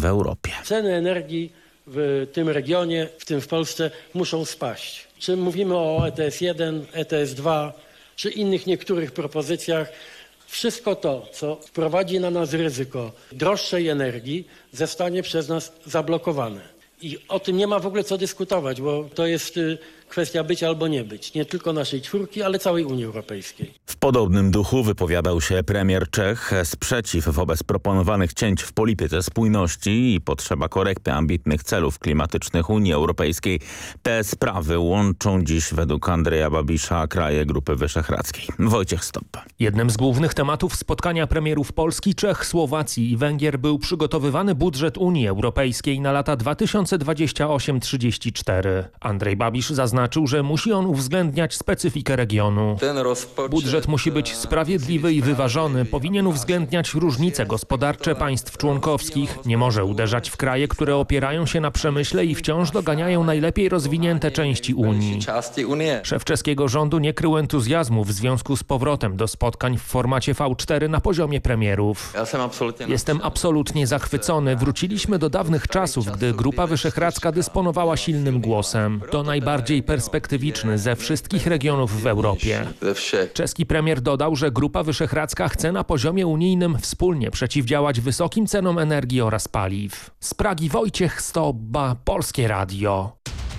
w Europie. Ceny energii w tym regionie, w tym w Polsce, muszą spaść. Czy mówimy o ETS-1, ETS-2, czy innych niektórych propozycjach, wszystko to, co wprowadzi na nas ryzyko droższej energii, zostanie przez nas zablokowane. I o tym nie ma w ogóle co dyskutować, bo to jest kwestia być albo nie być. Nie tylko naszej czwórki, ale całej Unii Europejskiej. W podobnym duchu wypowiadał się premier Czech. Sprzeciw wobec proponowanych cięć w polityce spójności i potrzeba korekty ambitnych celów klimatycznych Unii Europejskiej. Te sprawy łączą dziś według Andreja Babisza kraje Grupy Wyszehradzkiej. Wojciech Stop. Jednym z głównych tematów spotkania premierów Polski, Czech, Słowacji i Węgier był przygotowywany budżet Unii Europejskiej na lata 2028-34. Andrzej Babisz zaznaczył, że musi on uwzględniać specyfikę regionu. Budżet musi być sprawiedliwy i wyważony, powinien uwzględniać różnice gospodarcze państw członkowskich, nie może uderzać w kraje, które opierają się na przemyśle i wciąż doganiają najlepiej rozwinięte części Unii. Szef czeskiego rządu nie krył entuzjazmu w związku z powrotem do spotkań w formacie V4 na poziomie premierów. Jestem absolutnie zachwycony. Wróciliśmy do dawnych czasów, gdy Grupa Wyszehradzka dysponowała silnym głosem. To najbardziej perspektywiczny ze wszystkich regionów w Europie. Czeski premier dodał, że Grupa Wyszehradzka chce na poziomie unijnym wspólnie przeciwdziałać wysokim cenom energii oraz paliw. Z Pragi Wojciech Stobba, Polskie Radio.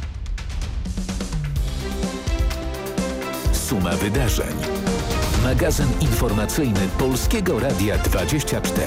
Suma wydarzeń. Magazyn informacyjny Polskiego Radia 24.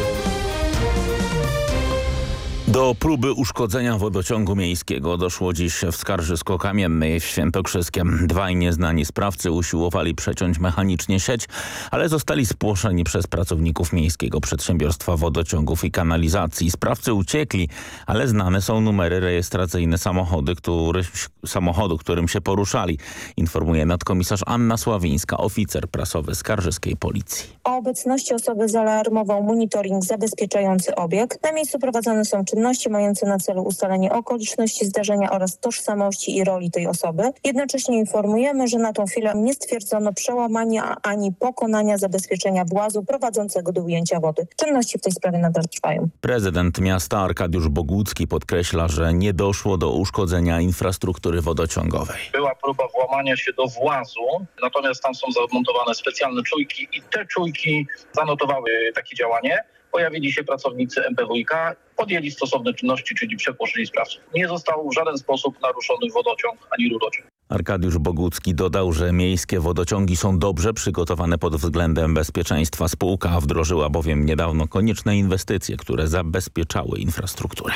Do próby uszkodzenia wodociągu miejskiego doszło dziś w Skarżysko-Kamiennej w Świętokrzyskiem. Dwaj nieznani sprawcy usiłowali przeciąć mechanicznie sieć, ale zostali spłoszeni przez pracowników Miejskiego Przedsiębiorstwa Wodociągów i Kanalizacji. Sprawcy uciekli, ale znane są numery rejestracyjne samochodu, którym się poruszali. Informuje nadkomisarz Anna Sławińska, oficer prasowy Skarżyskiej Policji. O obecności osoby zaalarmował monitoring zabezpieczający obiekt. Na miejscu prowadzone są czynności mające na celu ustalenie okoliczności zdarzenia oraz tożsamości i roli tej osoby. Jednocześnie informujemy, że na tą chwilę nie stwierdzono przełamania ani pokonania zabezpieczenia włazu prowadzącego do ujęcia wody. Czynności w tej sprawie nadal trwają. Prezydent miasta Arkadiusz Bogucki podkreśla, że nie doszło do uszkodzenia infrastruktury wodociągowej. Była próba włamania się do włazu, natomiast tam są zamontowane specjalne czujki i te czujki zanotowały takie działanie. Pojawili się pracownicy MPWiK, podjęli stosowne czynności, czyli przepłoszyli sprawców. Nie został w żaden sposób naruszony wodociąg ani rurociąg. Arkadiusz Bogucki dodał, że miejskie wodociągi są dobrze przygotowane pod względem bezpieczeństwa. Spółka wdrożyła bowiem niedawno konieczne inwestycje, które zabezpieczały infrastrukturę.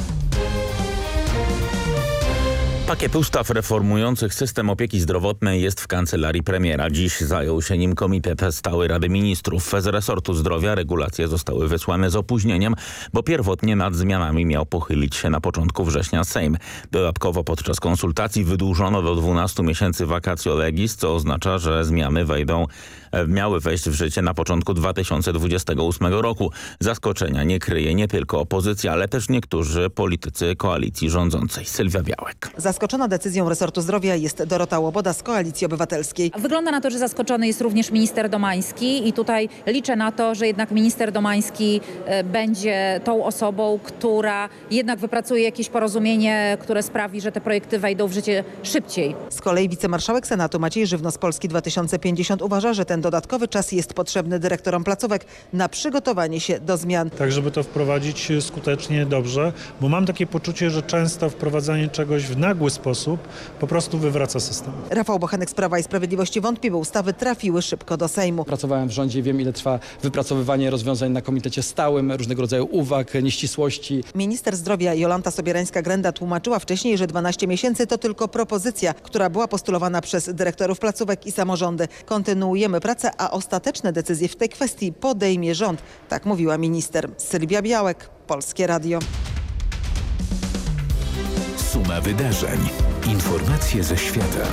Pakiet ustaw reformujących system opieki zdrowotnej jest w kancelarii premiera. Dziś zajął się nim Komitet Stały Rady Ministrów. Z resortu zdrowia regulacje zostały wysłane z opóźnieniem, bo pierwotnie nad zmianami miał pochylić się na początku września Sejm. Dodatkowo podczas konsultacji wydłużono do 12 miesięcy vacatio legis, co oznacza, że zmiany miały wejść w życie na początku 2028 roku. Zaskoczenia nie kryje nie tylko opozycja, ale też niektórzy politycy koalicji rządzącej. Sylwia Białek. Zaskoczona decyzją resortu zdrowia jest Dorota Łoboda z Koalicji Obywatelskiej. Wygląda na to, że zaskoczony jest również minister Domański i tutaj liczę na to, że jednak minister Domański będzie tą osobą, która jednak wypracuje jakieś porozumienie, które sprawi, że te projekty wejdą w życie szybciej. Z kolei wicemarszałek Senatu Maciej Żywno z Polski 2050 uważa, że ten dodatkowy czas jest potrzebny dyrektorom placówek na przygotowanie się do zmian. Tak, żeby to wprowadzić skutecznie, dobrze, bo mam takie poczucie, że często wprowadzanie czegoś w nagły sposób po prostu wywraca system. Rafał Bochenek z Prawa i Sprawiedliwości wątpi, by ustawy trafiły szybko do Sejmu. Pracowałem w rządzie, wiem ile trwa wypracowywanie rozwiązań na komitecie stałym, różnego rodzaju uwag, nieścisłości. Minister zdrowia Jolanta Sobierańska-Grenda tłumaczyła wcześniej, że 12 miesięcy to tylko propozycja, która była postulowana przez dyrektorów placówek i samorządy. Kontynuujemy pracę, a ostateczne decyzje w tej kwestii podejmie rząd. Tak mówiła minister. Sylwia Białek, Polskie Radio. Suma wydarzeń. Informacje ze świata.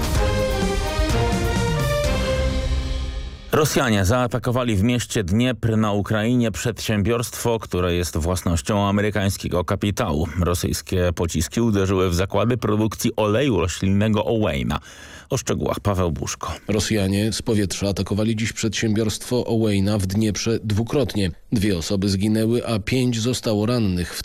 Rosjanie zaatakowali w mieście Dniepr na Ukrainie przedsiębiorstwo, które jest własnością amerykańskiego kapitału. Rosyjskie pociski uderzyły w zakłady produkcji oleju roślinnego Owejna. O szczegółach Paweł Buszko. Rosjanie z powietrza atakowali dziś przedsiębiorstwo Owejna w Dnieprze dwukrotnie. 2 osoby zginęły, a 5 zostało rannych, w